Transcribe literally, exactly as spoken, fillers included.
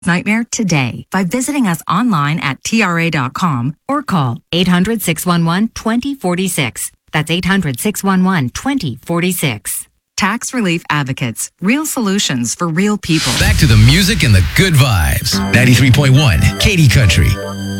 nightmare today by visiting us online at T R A dot com or call eight hundred, six one one, two zero four six. That's eight hundred, six one one, two zero four six. Tax Relief Advocates. Real solutions for real people. Back to the music and the good vibes. ninety-three point one Katy Country.